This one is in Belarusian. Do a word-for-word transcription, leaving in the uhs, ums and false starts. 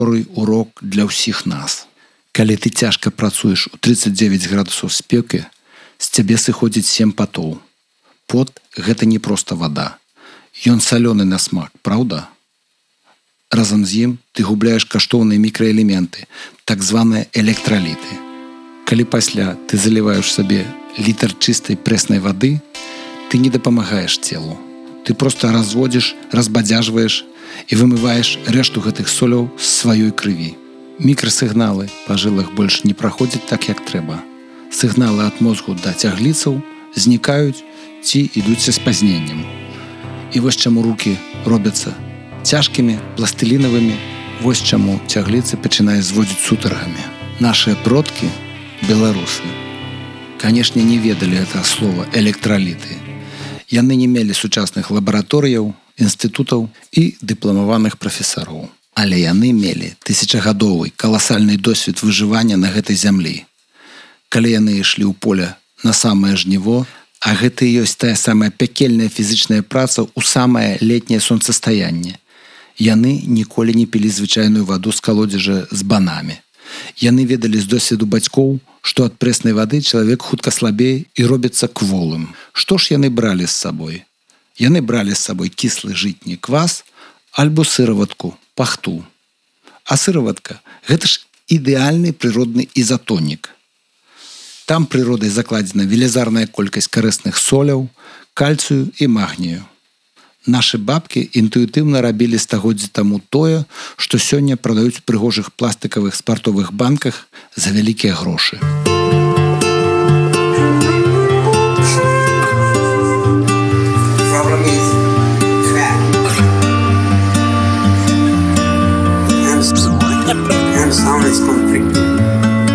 урок для ўсіх нас. Калі ты цяжка працуеш у тридцать девять градусаў спёкі, з цябе сыходзіць сем патоў. Пот – гэта не проста вада. Ён салёны на смак, праўда? Разам з ім ты губляеш каштоўныя мікраэлементы, так званыя электраліты. Калі пасля ты заліваеш сабе літр чыстай прэснай вады, ты не дапамагаеш целу. Ты проста разводзіш, разбадзяжваеш і вымываеш рэшту гэтых соляў з сваёй крыві. Мікрасігналы па жылах больш не праходзяць так, як трэба. Сігналы ад мозгу да цягліцаў знікаюць ці ідуць са спазненнем. І вось чаму рукі робяцца цяжкімі, пластылінавымі, вось чаму цягліцы пачынаюць зводзіць сутаргамі. Нашыя продкі, беларусы, канешне, не ведалі гэтага слова электраліты. Яны не мелі сучасных лабараторыяў, інстытутаў і дыпламаваных прафесароў. Але яны мелі тысячагадовы каласальны досвед выжывання на гэтай зямлі. Калі яны ішлі ў поле на самае жніво, а гэта і ёсць тая самая пякельная фізічная праца ў самае летняе сонцастаянне, яны ніколі не пілі звычайную ваду з калодзежа з банамі. Яны ведалі з досведу бацькоў, што ад прэснай вады чалавек хутка слабее і робіцца кволым. Што ж яны бралі з сабой? Яны бралі з сабой кіслы жытні квас альбо сыраватку, пахту. А сыраватка – гэта ж ідэальны прыродны ізатонік. Там прыродай закладзена велізарная колькасць карысных соляў, кальцыю і магнію. Нашы бабкі інтуітыўна рабілі стагоддзі таму тое, што сёння прадаюць у прыгожых пластыкавых спартовых банках за вялікія грошы. Hands down is complete.